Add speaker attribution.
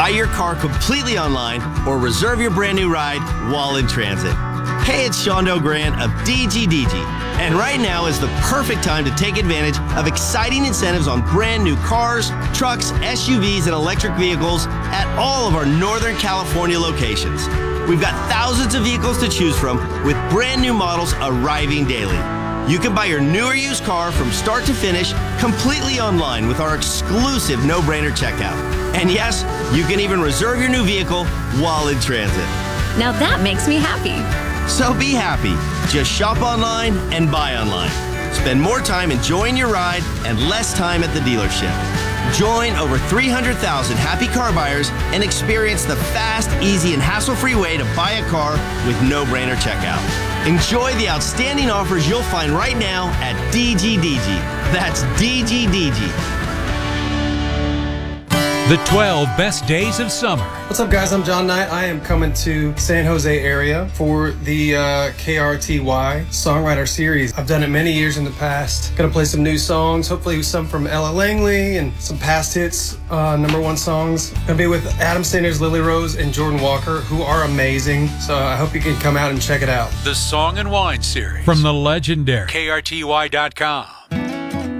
Speaker 1: buy your car completely online, or reserve your brand new ride while in transit. Hey, it's Shondo Grant of DGDG, and right now is the perfect time to take advantage of exciting incentives on brand new cars, trucks, SUVs, and electric vehicles at all of our Northern California locations. We've got thousands of vehicles to choose from with brand new models arriving daily. You can buy your new or used car from start to finish completely online with our exclusive no-brainer checkout. And yes, you can even reserve your new vehicle while in transit.
Speaker 2: Now that makes me happy.
Speaker 1: So be happy. Just shop online and buy online. Spend more time enjoying your ride and less time at the dealership. Join over 300,000 happy car buyers and experience the fast, easy, and hassle-free way to buy a car with no-brainer checkout. Enjoy the outstanding offers you'll find right now at DGDG. That's DGDG.
Speaker 3: The 12 best days of summer.
Speaker 4: What's up, guys? I'm John Knight. I am coming to San Jose area for the KRTY Songwriter Series. I've done it many years in the past. Gonna play some new songs, hopefully some from Ella Langley and some past hits, #1 songs. Gonna be with Adam Sanders, Lily Rose, and Jordan Walker, who are amazing. So I hope you can come out and check it out.
Speaker 3: The Song and Wine Series from the legendary KRTY.com.